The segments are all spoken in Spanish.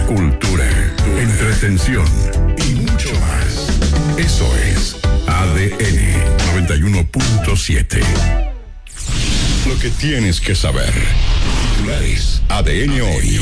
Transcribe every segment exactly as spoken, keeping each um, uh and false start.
cultura, entretención y mucho más. Eso es A D N noventa y uno punto siete. Lo que tienes que saber. Titulares A D N hoy.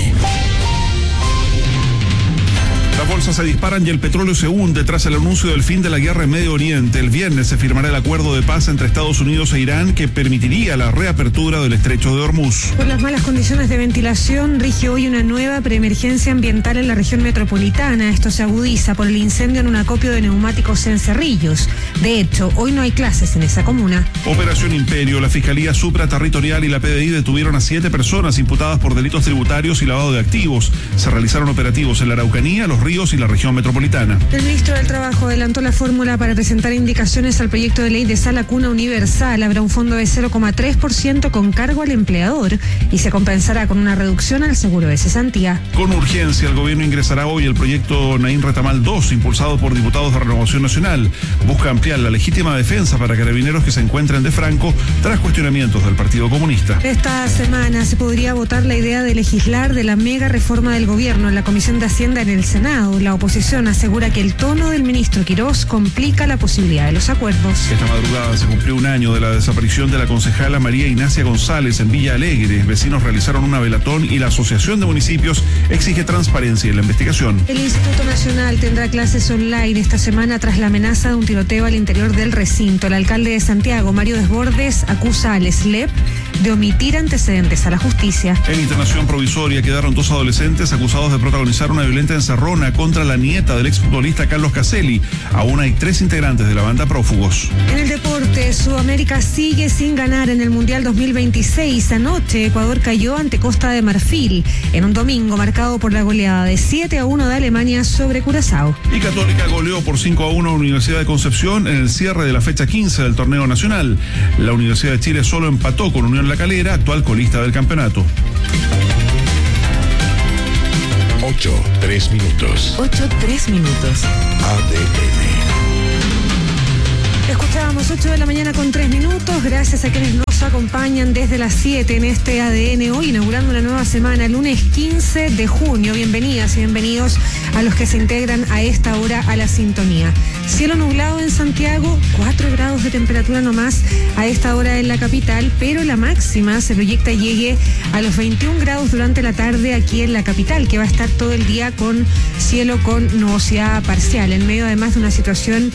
Las bolsas se disparan y el petróleo se hunde tras el anuncio del fin de la guerra en Medio Oriente. El viernes se firmará el acuerdo de paz entre Estados Unidos e Irán que permitiría la reapertura del estrecho de Hormuz. Por las malas condiciones de ventilación, rige hoy una nueva preemergencia ambiental en la región metropolitana. Esto se agudiza por el incendio en un acopio de neumáticos en Cerrillos. De hecho, hoy no hay clases en esa comuna. Operación Imperio. La Fiscalía Supraterritorial y la P D I detuvieron a siete personas imputadas por delitos tributarios y lavado de activos. Se realizaron operativos en la Araucanía, Los Ríos y la región metropolitana. El ministro del Trabajo adelantó la fórmula para presentar indicaciones al proyecto de ley de Sala Cuna Universal. Habrá un fondo de cero coma tres por ciento con cargo al empleador y se compensará con una reducción al seguro de cesantía. Con urgencia, el gobierno ingresará hoy el proyecto Naín Retamal dos, impulsado por diputados de Renovación Nacional. Busca ampliar la legítima defensa para carabineros que se encuentren de Franco tras cuestionamientos del Partido Comunista. Esta semana se podría votar la idea de legislar de la mega reforma del gobierno en la Comisión de Hacienda en el Senado. La oposición asegura que el tono del ministro Quirós complica la posibilidad de los acuerdos. Esta madrugada se cumplió un año de la desaparición de la concejala María Ignacia González en Villa Alegre. Vecinos realizaron una velatón y la Asociación de Municipios exige transparencia en la investigación. El Instituto Nacional tendrá clases online esta semana tras la amenaza de un tiroteo al interior del recinto. El alcalde de Santiago, Mario Desbordes, acusa al S L E P de omitir antecedentes a la justicia. En internación provisoria quedaron dos adolescentes acusados de protagonizar una violenta encerrona contra la nieta del exfutbolista Carlos Caselli. Aún hay tres integrantes de la banda prófugos. En el deporte, Sudamérica sigue sin ganar en el Mundial dos mil veintiséis. Anoche, Ecuador cayó ante Costa de Marfil en un domingo marcado por la goleada de siete a uno de Alemania sobre Curazao. Y Católica goleó por cinco a uno a Universidad de Concepción en el cierre de la fecha quince del torneo nacional. La Universidad de Chile solo empató con Unión La Calera, actual colista del campeonato. Ocho, tres minutos. Ocho, tres minutos. A D N. Escuchábamos ocho de la mañana con tres minutos. Gracias a quienes nos acompañan desde las siete en este A D N. Hoy inaugurando una nueva semana, lunes quince de junio. Bienvenidas y bienvenidos a los que se integran a esta hora a la sintonía. Cielo nublado en Santiago, cuatro grados de temperatura nomás a esta hora en la capital, pero la máxima se proyecta llegue a los veintiún grados durante la tarde aquí en la capital, que va a estar todo el día con cielo con nubosidad parcial, en medio además de una situación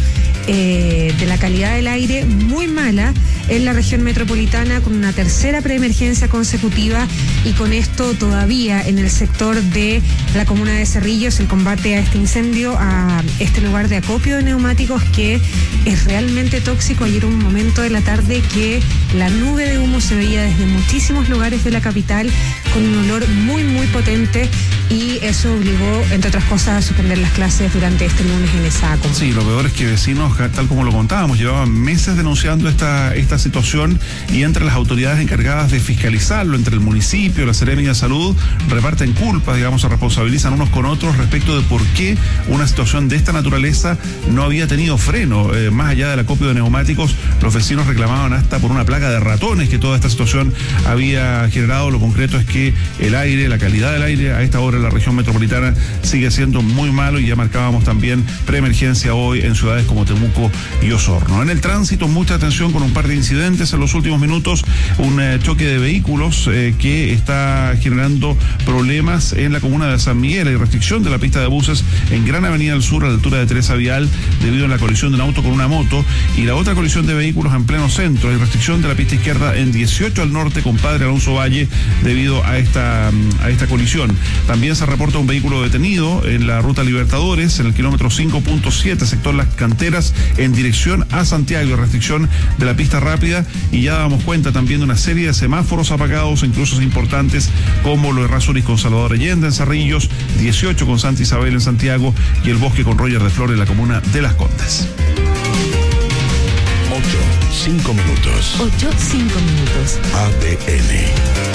eh, de la calidad del aire muy mala en la región metropolitana, con una tercera preemergencia consecutiva y con esto todavía en el sector de la comuna de Cerrillos, el combate a este incendio, a este lugar de acopio de neumáticos que es realmente tóxico. Ayer hubo un momento de la tarde que la nube de humo se veía desde muchísimos lugares de la capital con un olor muy muy potente y eso obligó, entre otras cosas, a suspender las clases durante este lunes en esa comuna. Sí, lo peor es que vecinos, tal como lo contábamos, llevaban meses denunciando esta, esta situación y entre las autoridades encargadas de fiscalizarlo, entre el municipio, la Seremi de Salud, reparten culpas, digamos, se responsabilizan unos con otros respecto de por qué una situación de esta naturaleza no había tenido freno. Eh, más allá del acopio de neumáticos, los vecinos reclamaban hasta por una plaga de ratones que toda esta situación había generado. Lo concreto es que el aire, la calidad del aire a esta hora en la región metropolitana sigue siendo muy malo y ya marcábamos también preemergencia hoy en ciudades como Temuco y Osorno. En el tránsito, mucha atención con un par de incidentes en los últimos minutos, un eh, choque de vehículos eh, que está generando problemas en la comuna de San Miguel. Hay restricción de la pista de buses en Gran Avenida del Sur a la altura de Teresa Vial debido a la colisión de un auto con una moto y la otra colisión de vehículos en pleno centro. Hay restricción de la pista izquierda en dieciocho al norte con Padre Alonso Valle debido a esta, a esta colisión. También se reporta un vehículo detenido en la ruta Libertadores en el kilómetro cinco punto siete, sector Las Canteras, en dirección a Santiago. Restricción de la pista rápida y ya damos cuenta también de una serie de semáforos apagados en cruces importantes como lo de Rasuris con Salvador Allende en Cerrillos, dieciocho con Santa Isabel en Santiago y el Bosque con Roger de Flores en la comuna de Las Condes. Ocho, cinco minutos. Ocho, cinco minutos. A D N.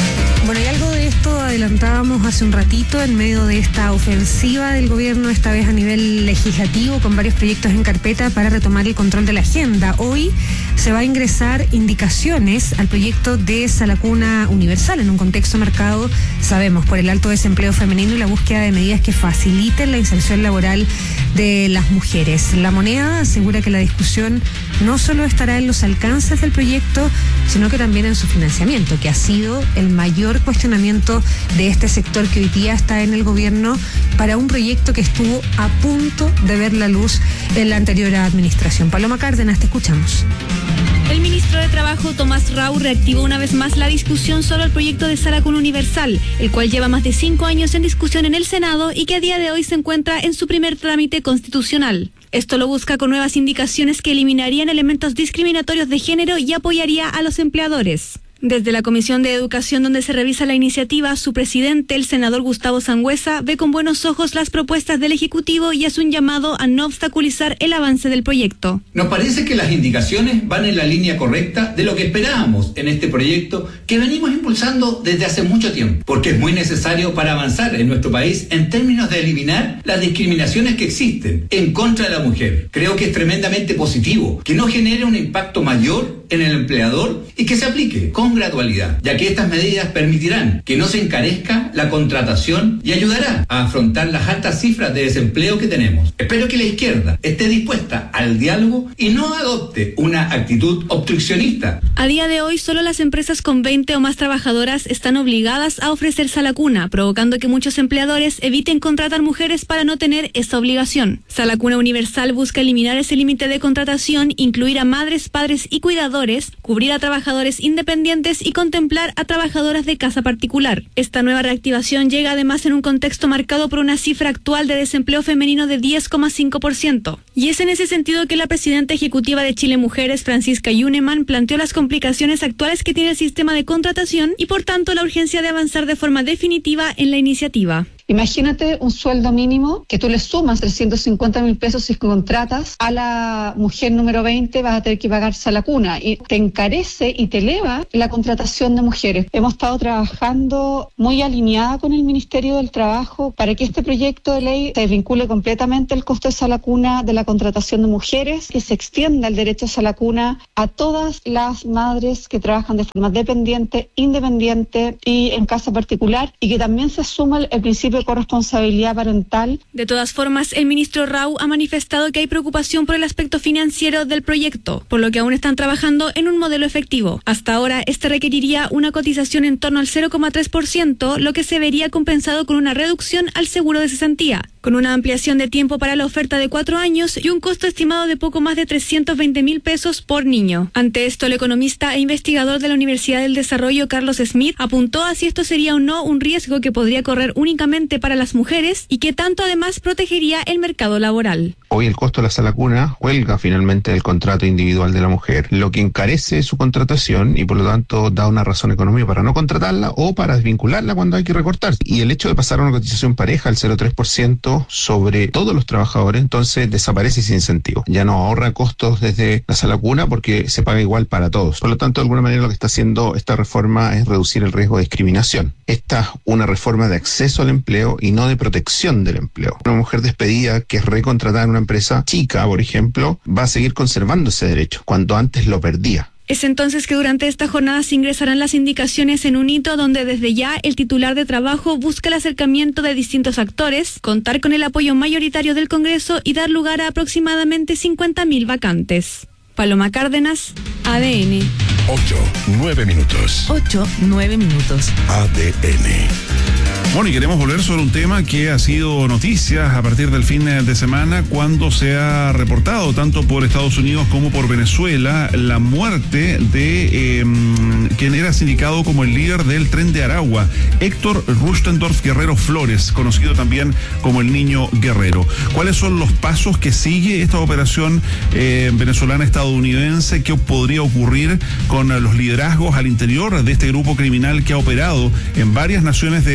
Bueno, y algo de esto adelantábamos hace un ratito en medio de esta ofensiva del gobierno, esta vez a nivel legislativo, con varios proyectos en carpeta para retomar el control de la agenda. Hoy se va a ingresar indicaciones al proyecto de Sala Cuna Universal en un contexto marcado, sabemos, por el alto desempleo femenino y la búsqueda de medidas que faciliten la inserción laboral de las mujeres. La Moneda asegura que la discusión no solo estará en los alcances del proyecto, sino que también en su financiamiento, que ha sido el mayor cuestionamiento de este sector que hoy día está en el gobierno para un proyecto que estuvo a punto de ver la luz en la anterior administración. Paloma Cárdenas, te escuchamos. El ministro de Trabajo, Tomás Rau, reactivó una vez más la discusión sobre el proyecto de Sala Cuna Universal, el cual lleva más de cinco años en discusión en el Senado y que a día de hoy se encuentra en su primer trámite constitucional. Esto lo busca con nuevas indicaciones que eliminarían elementos discriminatorios de género y apoyaría a los empleadores. Desde la Comisión de Educación, donde se revisa la iniciativa, su presidente, el senador Gustavo Sangüesa, ve con buenos ojos las propuestas del Ejecutivo y hace un llamado a no obstaculizar el avance del proyecto. Nos parece que las indicaciones van en la línea correcta de lo que esperábamos en este proyecto que venimos impulsando desde hace mucho tiempo, porque es muy necesario para avanzar en nuestro país en términos de eliminar las discriminaciones que existen en contra de la mujer. Creo que es tremendamente positivo que no genere un impacto mayor en el empleador y que se aplique con gradualidad, ya que estas medidas permitirán que no se encarezca la contratación y ayudará a afrontar las altas cifras de desempleo que tenemos. Espero que la izquierda esté dispuesta al diálogo y no adopte una actitud obstruccionista. A día de hoy, solo las empresas con veinte o más trabajadoras están obligadas a ofrecer Sala Cuna, provocando que muchos empleadores eviten contratar mujeres para no tener esa obligación. Sala Cuna Universal busca eliminar ese límite de contratación, incluir a madres, padres y cuidadores, cubrir a trabajadores independientes y contemplar a trabajadoras de casa particular. Esta nueva reactivación llega además en un contexto marcado por una cifra actual de desempleo femenino de diez coma cinco por ciento. Y es en ese sentido que la presidenta ejecutiva de Chile Mujeres, Francisca Yuneman, planteó las complicaciones actuales que tiene el sistema de contratación y por tanto la urgencia de avanzar de forma definitiva en la iniciativa. Imagínate un sueldo mínimo que tú le sumas trescientos cincuenta mil pesos si contratas a la mujer número veinte, vas a tener que pagar Sala Cuna y te encarece y te eleva la contratación de mujeres. Hemos estado trabajando muy alineada con el Ministerio del Trabajo para que este proyecto de ley se vincule completamente el costo de Sala Cuna de la contratación de mujeres, que se extienda el derecho a Sala Cuna a todas las madres que trabajan de forma dependiente, independiente y en casa particular, y que también se suma el, el principio de corresponsabilidad parental. De todas formas, el ministro Rau ha manifestado que hay preocupación por el aspecto financiero del proyecto, por lo que aún están trabajando en un modelo efectivo. Hasta ahora, este requeriría una cotización en torno al cero coma tres por ciento, lo que se vería compensado con una reducción al seguro de cesantía, con una ampliación de tiempo para la oferta de cuatro años y un costo estimado de poco más de trescientos veinte mil pesos por niño. Ante esto, el economista e investigador de la Universidad del Desarrollo, Carlos Smith, apuntó a si esto sería o no un riesgo que podría correr únicamente para las mujeres y que tanto además protegería el mercado laboral. Hoy el costo de la Sala Cuna cuelga finalmente del contrato individual de la mujer, lo que encarece su contratación y por lo tanto da una razón económica para no contratarla o para desvincularla cuando hay que recortar. Y el hecho de pasar a una cotización pareja al cero coma tres por ciento sobre todos los trabajadores, entonces desaparece ese incentivo. Ya no ahorra costos desde la Sala Cuna porque se paga igual para todos. Por lo tanto, de alguna manera lo que está haciendo esta reforma es reducir el riesgo de discriminación. Esta es una reforma de acceso al empleo y no de protección del empleo. Una mujer despedida que es recontratada en una empresa chica, por ejemplo, va a seguir conservando ese derecho, cuando antes lo perdía. Es entonces que durante esta jornada se ingresarán las indicaciones en un hito donde desde ya el titular de trabajo busca el acercamiento de distintos actores, contar con el apoyo mayoritario del Congreso y dar lugar a aproximadamente cincuenta mil vacantes. Paloma Cárdenas, A D N. Ocho, nueve minutos. Ocho, nueve minutos. A D N. Bueno, y queremos volver sobre un tema que ha sido noticia a partir del fin de semana cuando se ha reportado tanto por Estados Unidos como por Venezuela la muerte de eh, quien era sindicado como el líder del Tren de Aragua, Héctor Rustendorf Guerrero Flores, conocido también como el Niño Guerrero. ¿Cuáles son los pasos que sigue esta operación eh, venezolana estadounidense? ¿Qué podría ocurrir con los liderazgos al interior de este grupo criminal que ha operado en varias naciones de América Latina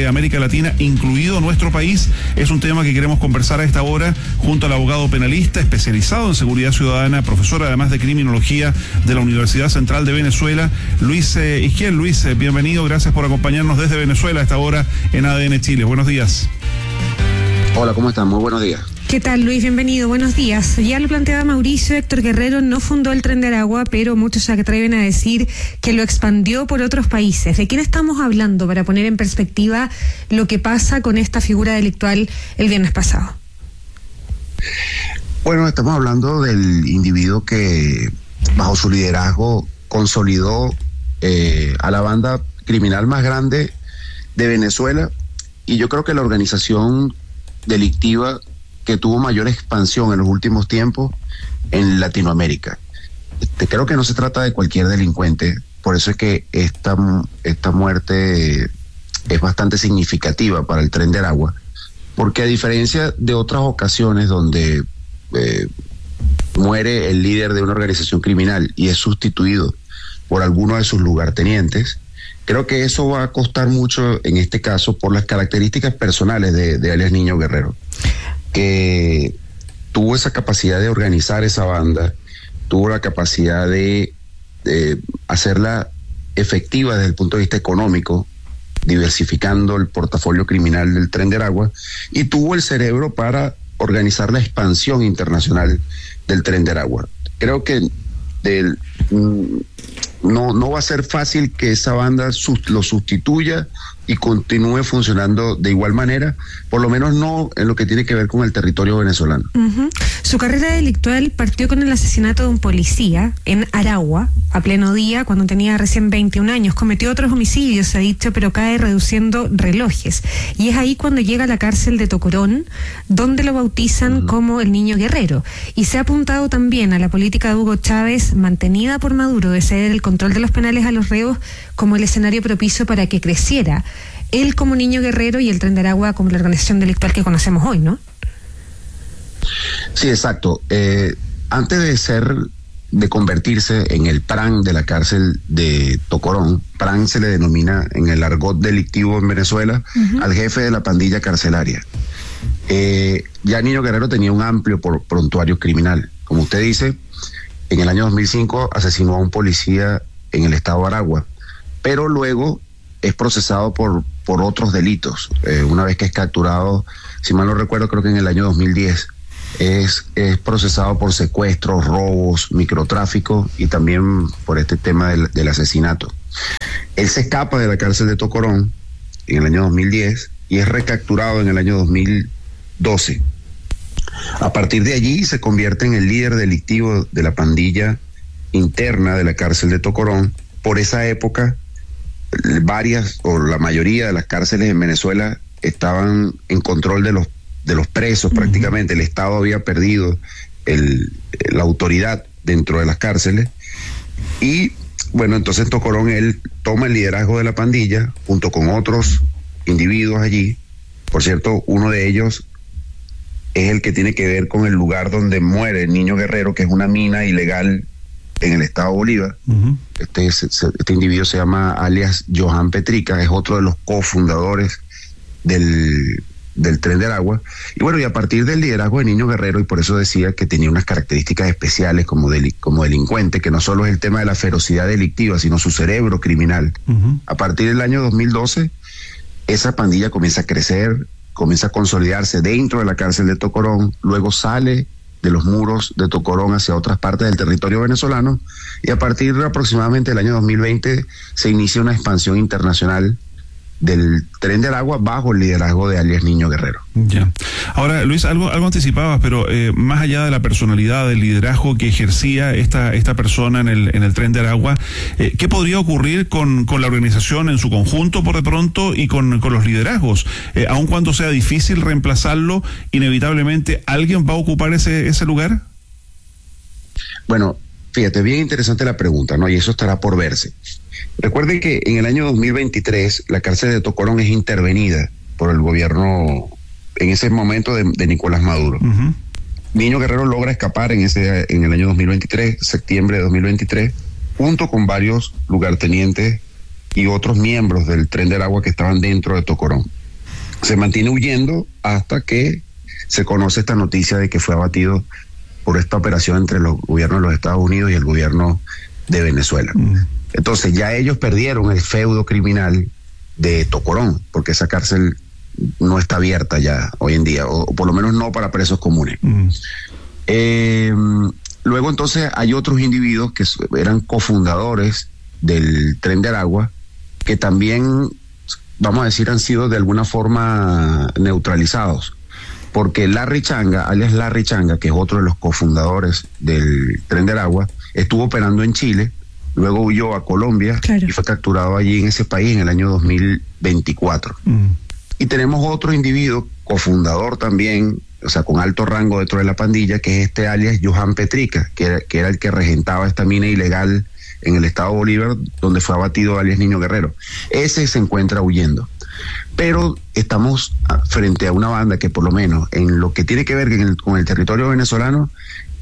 Latina, incluido nuestro país. Es un tema que queremos conversar a esta hora junto al abogado penalista especializado en seguridad ciudadana, profesor además de criminología de la Universidad Central de Venezuela, Luis eh, Isquiel. Luis, eh, bienvenido, gracias por acompañarnos desde Venezuela a esta hora en A D N Chile. Buenos días. Hola, ¿cómo están? Muy buenos días. ¿Qué tal, Luis? Bienvenido, buenos días. Ya lo planteaba Mauricio, Héctor Guerrero no fundó el Tren de Aragua, pero muchos se atreven a decir que lo expandió por otros países. ¿De quién estamos hablando para poner en perspectiva lo que pasa con esta figura delictual el viernes pasado? Bueno, estamos hablando del individuo que bajo su liderazgo consolidó eh, a la banda criminal más grande de Venezuela, y yo creo que la organización delictiva que tuvo mayor expansión en los últimos tiempos en Latinoamérica. Este, creo que no se trata de cualquier delincuente, por eso es que esta, esta muerte es bastante significativa para el Tren de Aragua, porque a diferencia de otras ocasiones donde eh, muere el líder de una organización criminal y es sustituido por alguno de sus lugartenientes, creo que eso va a costar mucho en este caso por las características personales de, de alias Niño Guerrero, que tuvo esa capacidad de organizar esa banda, tuvo la capacidad de, de hacerla efectiva desde el punto de vista económico, diversificando el portafolio criminal del Tren de Aragua, y tuvo el cerebro para organizar la expansión internacional del Tren de Aragua. Creo que del, no, no va a ser fácil que esa banda sus, lo sustituya y continúe funcionando de igual manera, por lo menos no en lo que tiene que ver con el territorio venezolano. Uh-huh. Su carrera delictual partió con el asesinato de un policía en Aragua, a pleno día, cuando tenía recién veintiún años. Cometió otros homicidios, se ha dicho, pero cae reduciendo relojes. Y es ahí cuando llega a la cárcel de Tocorón, donde lo bautizan uh-huh. como el Niño Guerrero. Y se ha apuntado también a la política de Hugo Chávez, mantenida por Maduro, de ceder el control de los penales a los reos como el escenario propicio para que creciera él como Niño Guerrero y el Tren de Aragua como la organización delictual que conocemos hoy, ¿no? Sí, exacto. Eh, antes de ser, de convertirse en el P R A N de la cárcel de Tocorón, P R A N se le denomina en el argot delictivo en Venezuela uh-huh. al jefe de la pandilla carcelaria. Eh, ya Niño Guerrero tenía un amplio por, prontuario criminal. Como usted dice, en el año dos mil cinco asesinó a un policía en el estado de Aragua, pero luego es procesado por, por otros delitos. Eh, una vez que es capturado, si mal no recuerdo, creo que en el año dos mil diez, es, es procesado por secuestros, robos, microtráfico y también por este tema del, del asesinato. Él se escapa de la cárcel de Tocorón en el año dos mil diez y es recapturado en el año dos mil doce. A partir de allí se convierte en el líder delictivo de la pandilla interna de la cárcel de Tocorón. Por esa época, varias o la mayoría de las cárceles en Venezuela estaban en control de los de los presos. Uh-huh. Prácticamente el Estado había perdido el, la autoridad dentro de las cárceles, y bueno, entonces en Tocorón él toma el liderazgo de la pandilla junto con otros individuos allí. Por cierto, uno de ellos es el que tiene que ver con el lugar donde muere el Niño Guerrero, que es una mina ilegal en el estado Bolívar. Uh-huh. Este, este individuo se llama alias Johan Petrica, es otro de los cofundadores del, del Tren de Aragua. Y bueno, y a partir del liderazgo de Niño Guerrero, y por eso decía que tenía unas características especiales como, deli, como delincuente, que no solo es el tema de la ferocidad delictiva, sino su cerebro criminal. Uh-huh. A partir del año dos mil doce, esa pandilla comienza a crecer, comienza a consolidarse dentro de la cárcel de Tocorón, luego sale de los muros de Tocorón hacia otras partes del territorio venezolano, y a partir de aproximadamente el año dos mil veinte se inicia una expansión internacional del Tren de Aragua bajo el liderazgo de alias Niño Guerrero. Ya. Ahora, Luis, algo algo anticipabas, pero eh, más allá de la personalidad, del liderazgo que ejercía esta esta persona en el en el Tren de Aragua, eh, ¿qué podría ocurrir con, con la organización en su conjunto por de pronto y con, con los liderazgos? Eh, aun cuando sea difícil reemplazarlo, inevitablemente alguien va a ocupar ese ese lugar. Bueno, fíjate, bien interesante la pregunta, ¿no? Y eso estará por verse. Recuerden que en el año dos mil veintitrés la cárcel de Tocorón es intervenida por el gobierno en ese momento de, de Nicolás Maduro. Uh-huh. Niño Guerrero logra escapar en ese en el año dos mil veintitrés, septiembre de dos mil veintitrés, junto con varios lugartenientes y otros miembros del Tren de Aragua que estaban dentro de Tocorón. se mantiene huyendo hasta que se conoce esta noticia de que fue abatido por esta operación entre los gobiernos de los Estados Unidos y el gobierno de Venezuela. Mm. Entonces ya ellos perdieron el feudo criminal de Tocorón, porque esa cárcel no está abierta ya hoy en día, o, o por lo menos no para presos comunes. Mm. Eh, luego entonces hay otros individuos que eran cofundadores del Tren de Aragua, que también, vamos a decir, han sido de alguna forma neutralizados, porque Larry Changa, alias Larry Changa, que es otro de los cofundadores del Tren de Aragua, estuvo operando en Chile, luego huyó a Colombia, claro, y fue capturado allí en ese país en el año dos mil veinticuatro. Mm. Y tenemos otro individuo, cofundador también, o sea, con alto rango dentro de la pandilla, que es este alias Johan Petrica, que era, que era el que regentaba esta mina ilegal en el estado Bolívar, donde fue abatido alias Niño Guerrero. Ese se encuentra huyendo. Pero estamos frente a una banda que, por lo menos en lo que tiene que ver con el, con el territorio venezolano,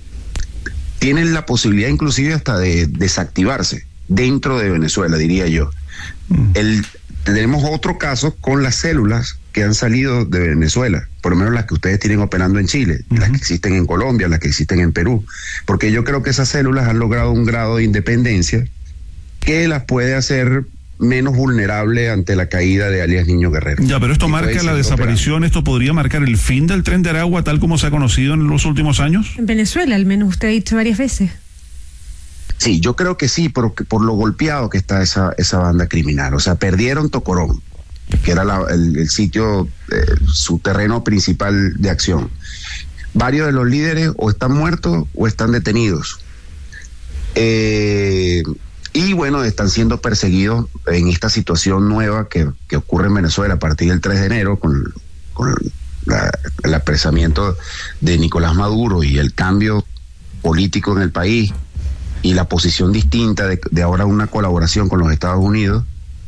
tienen la posibilidad inclusive hasta de desactivarse dentro de Venezuela, diría yo. Mm. El, tenemos otro caso con las células que han salido de Venezuela, por lo menos las que ustedes tienen operando en Chile, uh-huh, las que existen en Colombia, las que existen en Perú, porque yo creo que esas células han logrado un grado de independencia que las puede hacer menos vulnerable ante la caída de alias Niño Guerrero. Ya, pero esto marca la desaparición, esto podría marcar el fin del Tren de Aragua tal como se ha conocido en los últimos años. En Venezuela, al menos usted ha dicho varias veces. Sí, yo creo que sí, porque por lo golpeado que está esa esa banda criminal. O sea, perdieron Tocorón, que era la, el, el sitio, eh, su terreno principal de acción. Varios de los líderes o están muertos o están detenidos. Eh... Y bueno, están siendo perseguidos en esta situación nueva que, que ocurre en Venezuela a partir del tres de enero con, con la, el apresamiento de Nicolás Maduro y el cambio político en el país y la posición distinta de, de ahora una colaboración con los Estados Unidos.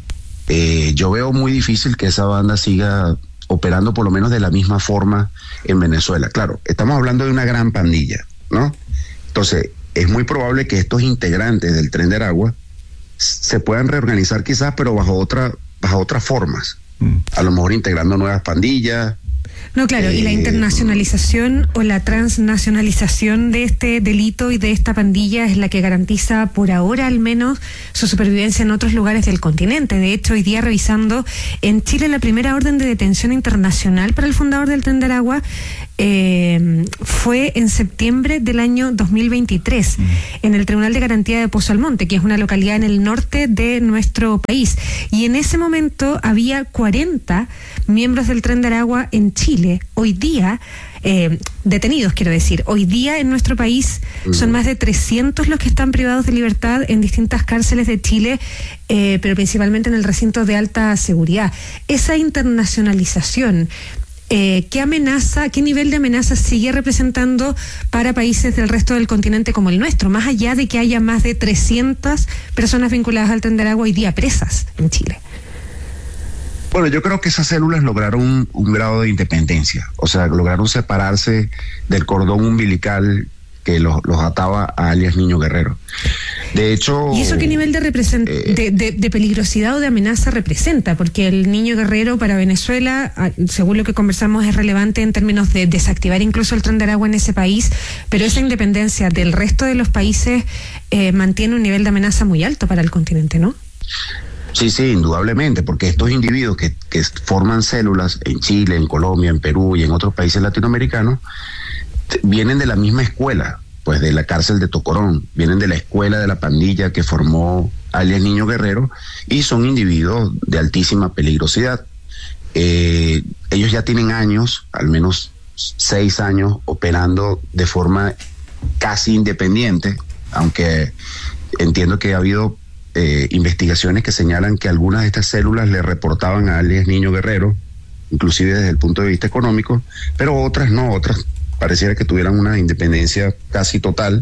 Eh, yo veo muy difícil que esa banda siga operando por lo menos de la misma forma en Venezuela. Claro, estamos hablando de una gran pandilla, ¿no? Entonces, es muy probable que estos integrantes del Tren de Aragua se puedan reorganizar quizás, pero bajo otra, bajo otras formas. Mm. A lo mejor integrando nuevas pandillas. No, claro, eh, y la internacionalización o la transnacionalización de este delito y de esta pandilla es la que garantiza por ahora al menos su supervivencia en otros lugares del continente. De hecho, hoy día revisando en Chile la primera orden de detención internacional para el fundador del Tren de Aragua eh, fue en septiembre del año dos mil veintitrés mm. en el Tribunal de Garantía de Pozo Almonte, que es una localidad en el norte de nuestro país. Y en ese momento había cuarenta miembros del Tren de Aragua en Chile. Hoy día, eh, detenidos quiero decir, hoy día en nuestro país son más de trescientos los que están privados de libertad en distintas cárceles de Chile, eh, pero principalmente en el recinto de alta seguridad. Esa internacionalización, eh, ¿qué amenaza, qué nivel de amenaza sigue representando para países del resto del continente como el nuestro, más allá de que haya más de trescientas personas vinculadas al Tren de Aragua hoy día presas en Chile? Bueno, yo creo que esas células lograron un, un grado de independencia, o sea, lograron separarse del cordón umbilical que los, los ataba a alias Niño Guerrero. De hecho... ¿Y eso qué nivel de, represent- eh, de, de, de peligrosidad o de amenaza representa? Porque el Niño Guerrero para Venezuela, según lo que conversamos, es relevante en términos de desactivar incluso el Tren de Aragua en ese país, pero esa independencia del resto de los países eh, mantiene un nivel de amenaza muy alto para el continente, ¿no? Sí, sí, indudablemente, porque estos individuos que, que forman células en Chile, en Colombia, en Perú y en otros países latinoamericanos, t- vienen de la misma escuela, pues de la cárcel de Tocorón, vienen de la escuela de la pandilla que formó alias Niño Guerrero y son individuos de altísima peligrosidad. Eh, ellos ya tienen años, al menos seis años, operando de forma casi independiente, aunque entiendo que ha habido Eh, investigaciones que señalan que algunas de estas células le reportaban a alias Niño Guerrero, inclusive desde el punto de vista económico, pero otras no, otras pareciera que tuvieran una independencia casi total.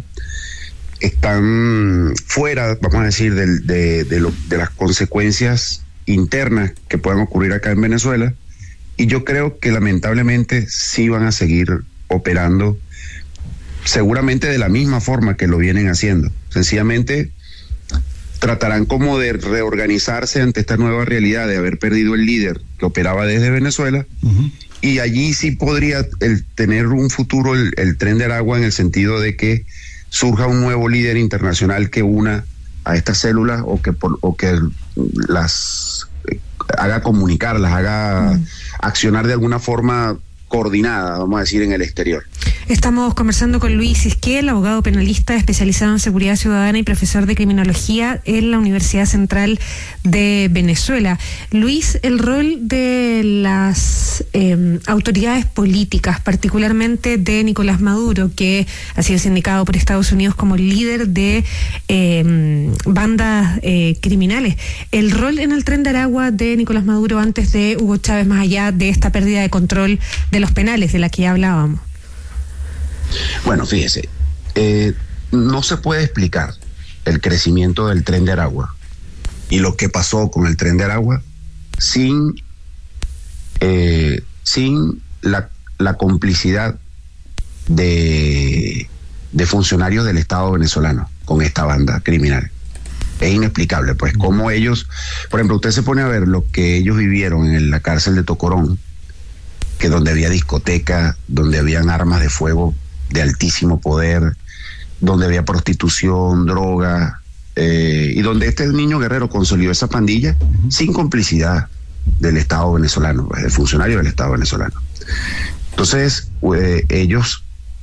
Están fuera, vamos a decir, de, de, de, lo, de las consecuencias internas que puedan ocurrir acá en Venezuela, y yo creo que lamentablemente sí van a seguir operando seguramente de la misma forma que lo vienen haciendo. Sencillamente tratarán como de reorganizarse ante esta nueva realidad de haber perdido el líder que operaba desde Venezuela. Uh-huh. Y allí sí podría el, tener un futuro el, el Tren de Aragua, en el sentido de que surja un nuevo líder internacional que una a estas células o que por, o que las eh, haga comunicar, las haga uh-huh. accionar de alguna forma coordinada, vamos a decir, en el exterior. Estamos conversando con Luis Isquiel, abogado penalista especializado en seguridad ciudadana y profesor de criminología en la Universidad Central de Venezuela. Luis, el rol de las eh, autoridades políticas, particularmente de Nicolás Maduro, que ha sido sindicado por Estados Unidos como líder de eh, bandas eh, criminales. El rol en el Tren de Aragua de Nicolás Maduro antes de Hugo Chávez, más allá de esta pérdida de control de los penales de la que ya hablábamos. Bueno, fíjese, eh, no se puede explicar el crecimiento del Tren de Aragua y lo que pasó con el Tren de Aragua sin, eh, sin la, la complicidad de, de funcionarios del Estado venezolano con esta banda criminal. Es inexplicable, pues, cómo ellos, por ejemplo, usted se pone a ver lo que ellos vivieron en la cárcel de Tocorón, que donde había discoteca, donde habían armas de fuego de altísimo poder, donde había prostitución, droga, eh, y donde este niño guerrero consolidó esa pandilla uh-huh. sin complicidad del Estado venezolano, pues, del funcionario del Estado venezolano. Entonces, eh, ellos,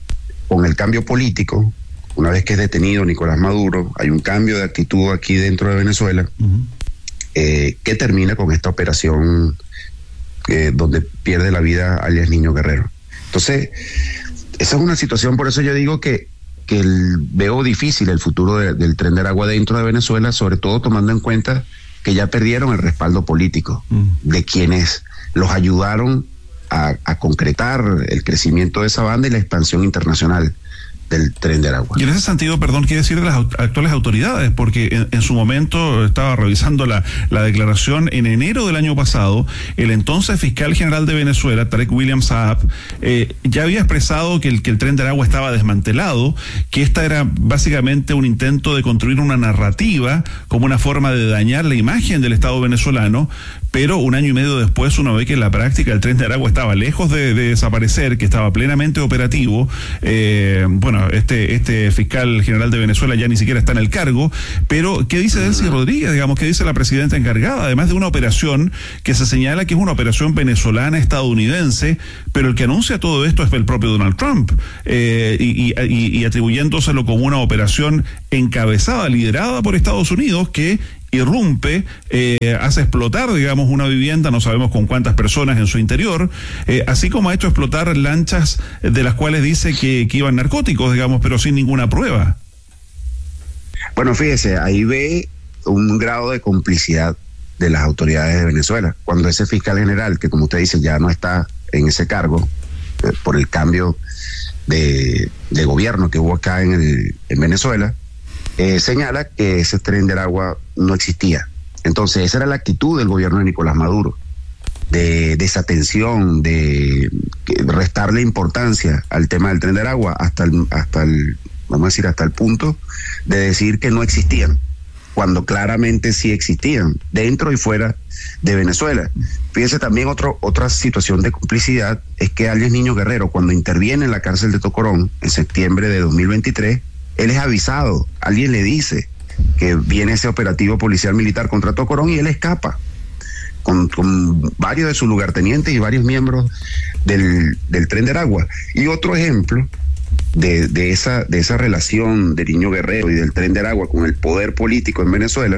con el cambio político, una vez que es detenido Nicolás Maduro, hay un cambio de actitud aquí dentro de Venezuela, uh-huh. eh, que termina con esta operación eh, donde pierde la vida alias Niño Guerrero. Entonces, esa es una situación, por eso yo digo que, que el, veo difícil el futuro de, del Tren de Aragua dentro de Venezuela, sobre todo tomando en cuenta que ya perdieron el respaldo político mm. de quienes los ayudaron a, a concretar el crecimiento de esa banda y la expansión internacional del Tren de Aragua. Y en ese sentido, perdón, quiere decir de las actuales autoridades, porque en, en su momento estaba revisando la, la declaración en enero del año pasado, el entonces fiscal general de Venezuela, Tarek William Saab, eh, ya había expresado que el, que el Tren de Aragua estaba desmantelado, que esta era básicamente un intento de construir una narrativa como una forma de dañar la imagen del Estado venezolano, pero un año y medio después uno ve que en la práctica el Tren de Aragua estaba lejos de, de desaparecer, que estaba plenamente operativo. Eh, bueno, este este fiscal general de Venezuela ya ni siquiera está en el cargo, pero ¿qué dice Delcy Rodríguez? Digamos, ¿qué dice la presidenta encargada? Además de una operación que se señala que es una operación venezolana estadounidense, pero el que anuncia todo esto es el propio Donald Trump, eh, y, y, y atribuyéndoselo como una operación encabezada, liderada por Estados Unidos, que irrumpe, eh, hace explotar, digamos, una vivienda, no sabemos con cuántas personas en su interior, eh, así como ha hecho explotar lanchas de las cuales dice que, que iban narcóticos, digamos, pero sin ninguna prueba. Bueno, fíjese, ahí ve un grado de complicidad de las autoridades de Venezuela. Cuando ese fiscal general, que como usted dice ya no está en ese cargo, eh, por el cambio de, de gobierno que hubo acá en, el, en Venezuela, Eh, señala que ese Tren de Aragua no existía. Entonces esa era la actitud del gobierno de Nicolás Maduro, de desatención, de restarle importancia al tema del Tren de Aragua hasta el, hasta el, vamos a decir, hasta el punto de decir que no existían, cuando claramente sí existían, dentro y fuera de Venezuela. Fíjese también otro, otra situación de complicidad, es que alias Niño Guerrero, cuando interviene en la cárcel de Tocorón en septiembre de dos mil veintitrés, él es avisado, alguien le dice que viene ese operativo policial militar contra Tocorón y él escapa con, con varios de sus lugartenientes y varios miembros del, del Tren de Aragua. Y otro ejemplo de, de, esa, de esa relación de Niño Guerrero y del Tren de Aragua con el poder político en Venezuela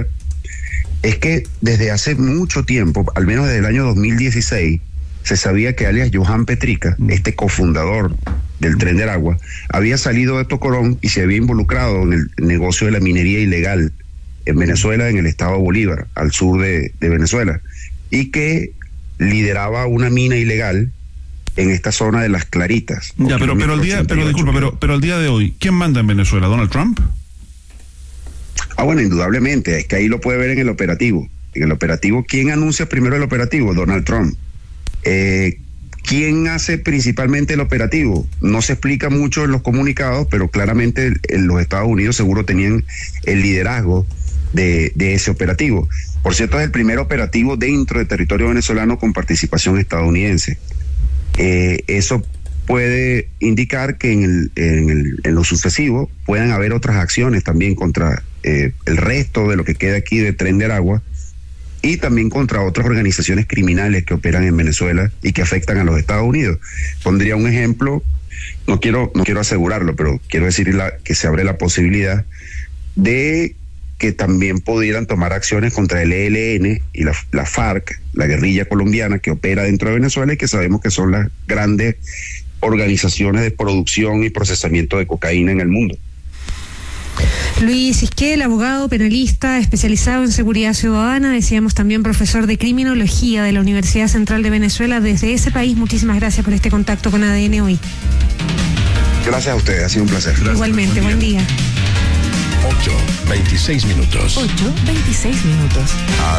es que desde hace mucho tiempo, al menos desde el año dos mil dieciséis, se sabía que alias Johan Petrica, este cofundador del Tren de Aragua, había salido de Tocorón y se había involucrado en el negocio de la minería ilegal en Venezuela, en el estado Bolívar, al sur de, de Venezuela, y que lideraba una mina ilegal en esta zona de Las Claritas. Ya, pero pero el día, pero disculpa, pero pero el día de hoy, ¿quién manda en Venezuela? ¿Donald Trump? Ah, bueno, indudablemente, es que ahí lo puede ver en el operativo. En el operativo, ¿quién anuncia primero el operativo? Donald Trump. Eh, ¿Quién hace principalmente el operativo? No se explica mucho en los comunicados, pero claramente en los Estados Unidos seguro tenían el liderazgo de, de ese operativo. Por cierto, es el primer operativo dentro del territorio venezolano con participación estadounidense. Eh, eso puede indicar que en, el, en, el, en lo sucesivo puedan haber otras acciones también contra eh, el resto de lo que queda aquí de Tren de Aragua y también contra otras organizaciones criminales que operan en Venezuela y que afectan a los Estados Unidos. Pondría un ejemplo, no quiero, no quiero asegurarlo, pero quiero decir la, que se abre la posibilidad de que también pudieran tomar acciones contra el E L N y la, la FARC, la guerrilla colombiana que opera dentro de Venezuela y que sabemos que son las grandes organizaciones de producción y procesamiento de cocaína en el mundo. Luis Isquel, abogado, penalista, especializado en seguridad ciudadana, decíamos también profesor de criminología de la Universidad Central de Venezuela. Desde ese país, muchísimas gracias por este contacto con A D N hoy. Gracias a ustedes, ha sido un placer. Gracias. Igualmente, buen día. ocho, veintiséis minutos. ocho, veintiséis minutos.